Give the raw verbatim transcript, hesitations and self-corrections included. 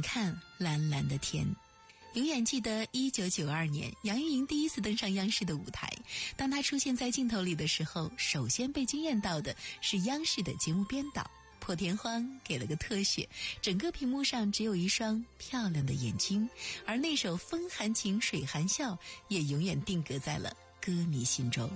看蓝蓝的天。永远记得一九九二年杨钰莹第一次登上央视的舞台，当她出现在镜头里的时候，首先被惊艳到的是央视的节目编导破天荒给了个特写，整个屏幕上只有一双漂亮的眼睛，而那首风含情水含笑也永远定格在了歌迷心中。